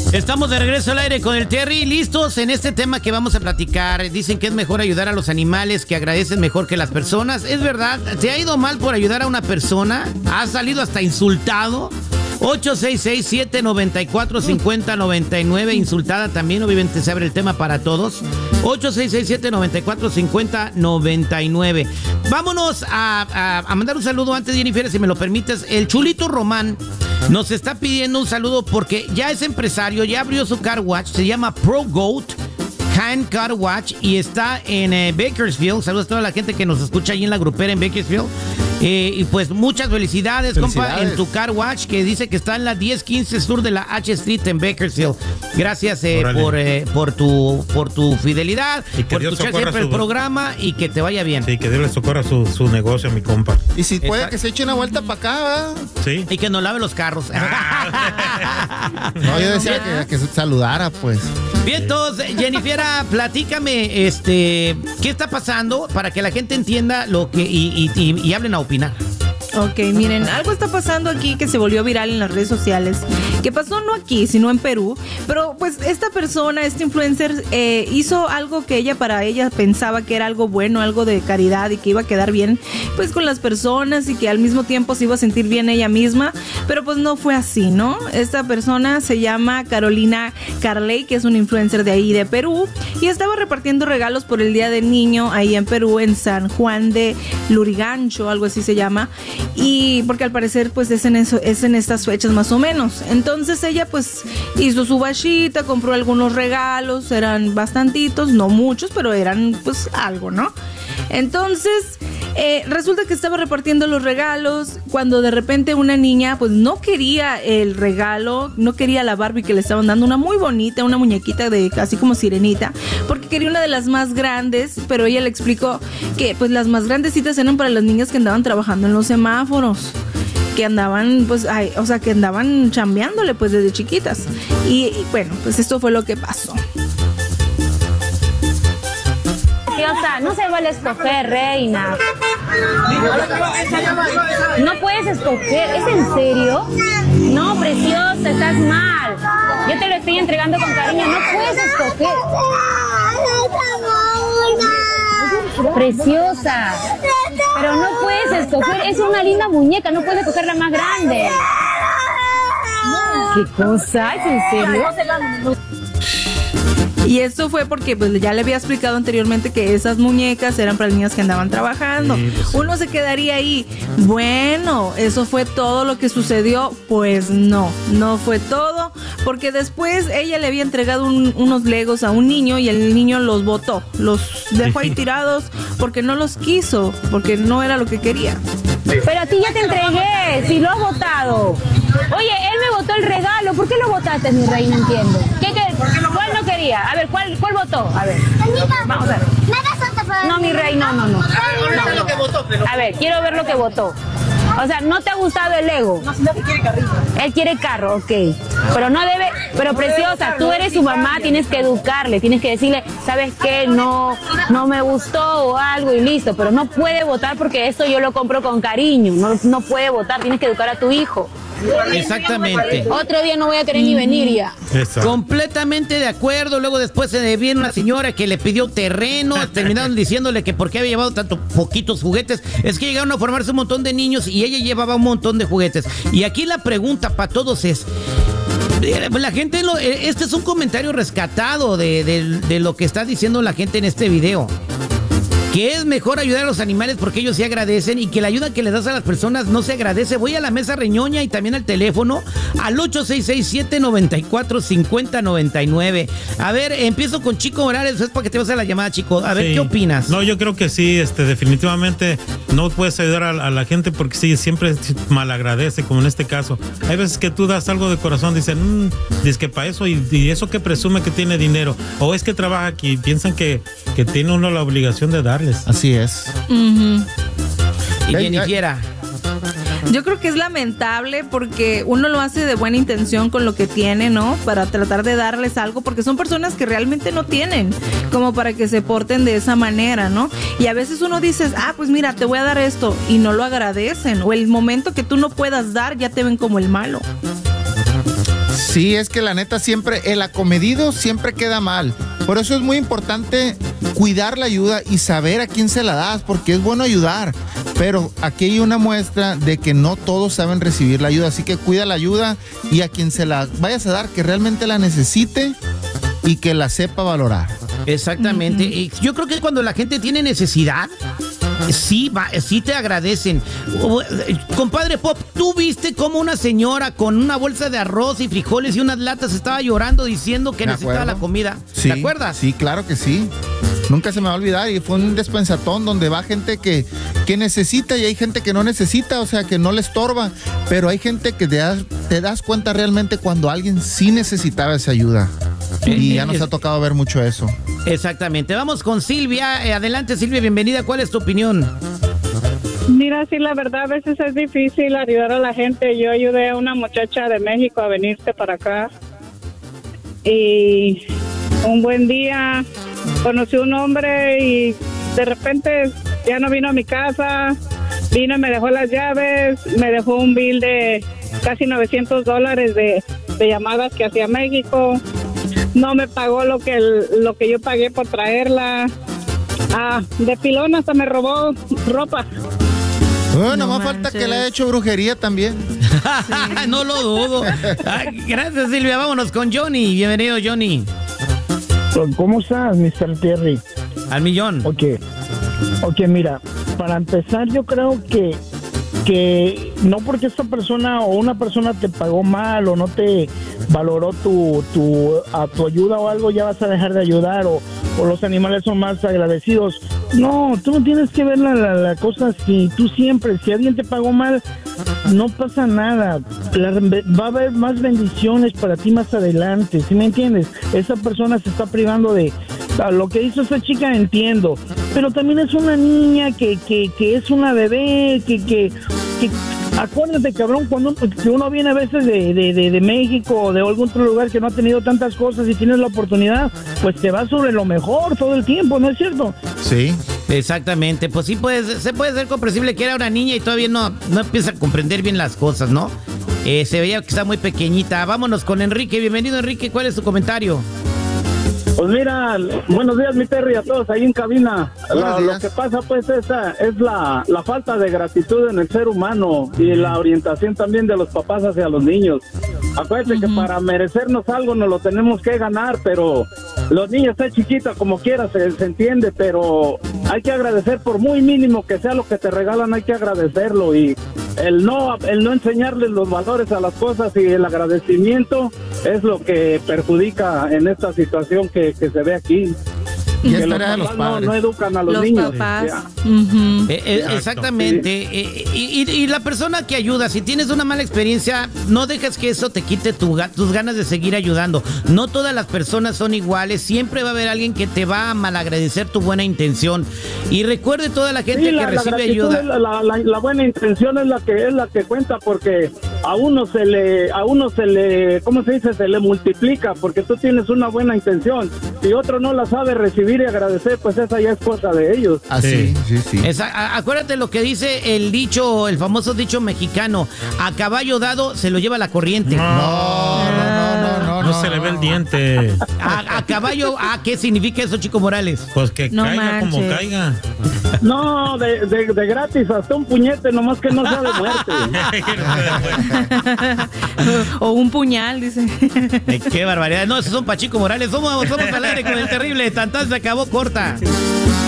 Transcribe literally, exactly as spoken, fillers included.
Estamos de regreso al aire con el Terry, listos en este tema que vamos a platicar. Dicen que es mejor ayudar a los animales, que agradecen mejor que las personas. ¿Es verdad? ¿Te ha ido mal por ayudar a una persona? ¿Has salido hasta insultado? ocho seis seis, siete nueve cuatro, cinco cero nueve nueve. Insultada también, obviamente se abre el tema para todos. ocho seis seis, siete nueve cuatro, cinco cero nueve nueve. Vámonos a, a, a mandar un saludo antes, Jennifer, si me lo permites. El Chulito Román nos está pidiendo un saludo porque ya es empresario, ya abrió su car wash, se llama Pro Goat Hand Car Wash y está en eh, Bakersfield. Saludos a toda la gente que nos escucha ahí en la grupera en Bakersfield. Eh, y pues muchas felicidades, felicidades, compa, en tu car wash, que dice que está en la diez quince sur de la H Street en Bakersfield. Gracias eh, por, eh, por, tu, por tu fidelidad, por Dios escuchar siempre su... el programa y que te vaya bien. Sí, que Dios le socorra su, su negocio, mi compa. Y si puede Exacto. que se eche una vuelta para acá, ¿verdad? Sí. Y que nos lave los carros. No, yo decía que, que se saludara, pues. Bien, entonces, Jennifer, platícame, este, ¿qué está pasando para que la gente entienda lo que y, y, y, y hablen a opinar? Ok, miren, algo está pasando aquí que se volvió viral en las redes sociales, que pasó no aquí, sino en Perú, pero pues esta persona, este influencer, eh, hizo algo que ella para ella pensaba que era algo bueno, algo de caridad y que iba a quedar bien pues con las personas y que al mismo tiempo se iba a sentir bien ella misma, pero pues no fue así, ¿no? Esta persona se llama Carolina Carley, que es una influencer de ahí de Perú, y estaba repartiendo regalos por el Día del Niño ahí en Perú, en San Juan de Lurigancho, algo así se llama. Y porque al parecer pues es en eso, es en estas fechas más o menos. Entonces ella pues hizo su bachita, compró algunos regalos, eran bastantitos, no muchos, pero eran pues algo, ¿no? Entonces eh, resulta que estaba repartiendo los regalos cuando de repente una niña pues no quería el regalo, no quería la Barbie que le estaban dando, una muy bonita, una muñequita de casi como sirenita, porque quería una de las más grandes, pero ella le explicó que pues las más grandecitas eran para las niñas que andaban trabajando en los semáforos, que andaban pues ay, o sea que andaban chambeándole pues desde chiquitas y, y bueno pues esto fue lo que pasó. Preciosa, no se vale escoger, reina. No puedes escoger, ¿es en serio? No, preciosa, estás mal. Yo te lo estoy entregando con cariño, no puedes escoger. Preciosa, pero no puedes escoger, es una linda muñeca, no puedes escoger la más grande. ¿Qué cosa? ¿Es en serio? Y esto fue porque pues ya le había explicado anteriormente que esas muñecas eran para niñas que andaban trabajando. Sí, pues sí. Uno se quedaría ahí, bueno, ¿eso fue todo lo que sucedió? Pues no, no fue todo, porque después ella le había entregado un, unos legos a un niño y el niño los botó, los dejó ahí tirados porque no los quiso, porque no era lo que quería. Pero a ti ya te entregué, si lo has botado. Oye, él me botó el regalo, ¿por qué lo botaste, mi reina? No entiendo. ¿Qué, qué, ¿Cuál no quería? A ver, ¿cuál, cuál votó? A ver, vamos a ver. No, mi rey, no, no, no. A ver, quiero ver lo que votó. O sea, ¿no te ha gustado el Lego? No, sino que quiere carrito. Él quiere carro, ok. Pero no debe, pero preciosa, tú eres su mamá, tienes que educarle, tienes que decirle, ¿sabes qué? No, no me gustó o algo y listo. Pero no puede votar porque esto yo lo compro con cariño. No, no puede votar, tienes que educar a tu hijo. Exactamente. Otro día no voy a querer ni venir ya. Exacto. Completamente de acuerdo. Luego después se viene una señora que le pidió terreno. Terminaron diciéndole que por qué había llevado tanto poquitos juguetes. Es que llegaron a formarse un montón de niños y ella llevaba un montón de juguetes. Y aquí la pregunta para todos es: la gente, lo, este es un comentario rescatado de, de, de lo que está diciendo la gente en este video. Que es mejor ayudar a los animales porque ellos sí agradecen y que la ayuda que le das a las personas no se agradece. Voy a la mesa reñoña y también al teléfono al ocho seis seis, siete nueve cuatro, cinco cero nueve nueve. A ver, empiezo con Chico Morales, es para que te vas a la llamada, Chico. A ver, sí. ¿Qué opinas? No, yo creo que sí, este, definitivamente no puedes ayudar a, a la gente porque sí, siempre malagradece, como en este caso. Hay veces que tú das algo de corazón, dicen, mmm, dices que para eso y, y eso que presume que tiene dinero o es que trabaja aquí, piensan que, que tiene uno la obligación de dar. Así es. Uh-huh. Y Jennifer, yo creo que es lamentable porque uno lo hace de buena intención con lo que tiene, ¿no? Para tratar de darles algo, porque son personas que realmente no tienen, como para que se porten de esa manera, ¿no? Y a veces uno dice, ah, pues mira, te voy a dar esto, y no lo agradecen, o el momento que tú no puedas dar, ya te ven como el malo. Sí, es que la neta siempre, el acomedido siempre queda mal. Por eso es muy importante cuidar la ayuda y saber a quién se la das, porque es bueno ayudar. Pero aquí hay una muestra de que no todos saben recibir la ayuda, así que cuida la ayuda y a quien se la vayas a dar, que realmente la necesite y que la sepa valorar. Exactamente. Uh-huh. Y yo creo que cuando la gente tiene necesidad, sí, va, sí te agradecen. Compadre Pop, ¿tú viste cómo una señora con una bolsa de arroz y frijoles y unas latas estaba llorando diciendo que necesitaba la comida? Sí, ¿te acuerdas? Sí, claro que sí. Nunca se me va a olvidar, y fue un despensatón donde va gente que, que necesita y hay gente que no necesita, o sea, que no le estorba, pero hay gente que te das, te das cuenta realmente cuando alguien sí necesitaba esa ayuda. Y ya nos ha tocado ver mucho eso. Exactamente. Vamos con Silvia. Eh, adelante, Silvia, bienvenida. ¿Cuál es tu opinión? Mira, sí, la verdad, a veces es difícil ayudar a la gente. Yo ayudé a una muchacha de México a venirse para acá. Y un buen día conocí a un hombre y de repente ya no vino a mi casa. Vino y me dejó las llaves. Me dejó un bill de casi novecientos dólares de, de llamadas que hacía a México. No me pagó lo que lo que yo pagué por traerla. Ah, de pilón hasta me robó ropa. Oh, no más falta que le haya hecho brujería también. Sí. No lo dudo. Ay, gracias, Silvia. Vámonos con Johnny. Bienvenido, Johnny. ¿Cómo estás, mister Terry? Al millón. Ok. Ok, mira, para empezar yo creo que que no porque esta persona o una persona te pagó mal o no te valoró tu, tu, a tu ayuda o algo, ya vas a dejar de ayudar o, o los animales son más agradecidos. No, tú no tienes que ver la, la, la cosa así. Tú siempre, si alguien te pagó mal, no pasa nada. La, va a haber más bendiciones para ti más adelante, ¿sí me entiendes? Esa persona se está privando de... Lo que hizo esa chica entiendo, pero también es una niña que, que, que es una bebé, que, que, que acuérdate, cabrón, cuando que uno viene a veces de, de, de, de México o de algún otro lugar que no ha tenido tantas cosas y tienes la oportunidad, pues te vas sobre lo mejor todo el tiempo, ¿no es cierto? Sí. Exactamente, pues sí puede, se puede ser comprensible que era una niña y todavía no, no empieza a comprender bien las cosas, ¿no? Eh, se veía que está muy pequeñita. Vámonos con Enrique. Bienvenido, Enrique. ¿Cuál es tu comentario? Pues mira, buenos días, mi Terry, a todos ahí en cabina. Lo, lo que pasa pues esa es la, la falta de gratitud en el ser humano y la orientación también de los papás hacia los niños. Acuérdate uh-huh. que para merecernos algo nos lo tenemos que ganar, pero los niños están chiquitos como quiera, se, se entiende, pero hay que agradecer por muy mínimo que sea lo que te regalan, hay que agradecerlo y el no, el no enseñarles los valores a las cosas y el agradecimiento es lo que perjudica en esta situación que, que se ve aquí. Y que los papás los no, no educan a los, los niños. Papás. Uh-huh. eh, eh, exactamente. Sí. Eh, y, y, y la persona que ayuda, si tienes una mala experiencia, no dejes que eso te quite tu, tus ganas de seguir ayudando. No todas las personas son iguales. Siempre va a haber alguien que te va a malagradecer tu buena intención. Y recuerde toda la gente sí, la, que recibe la ayuda. La, la, la, la buena intención es la que es la que cuenta, porque a uno se le, a uno se le, ¿cómo se dice? Se le multiplica, porque tú tienes una buena intención. Si otro no la sabe recibir y agradecer, pues esa ya es cosa de ellos. Así, sí, sí. sí. Esa, acuérdate lo que dice el dicho, el famoso dicho mexicano: a caballo dado se lo lleva la corriente. No, no, no, no, no. No se le ve el diente. A, a caballo, ¿a qué significa eso, Chico Morales? Pues que no caiga manches. como caiga. No, de, de, de gratis, hasta un puñete, nomás que no sea de muerte. O un puñal, dice. Qué barbaridad. No, esos son para Chico Morales. Somos, somos al aire con el terrible. Tantán se acabó corta.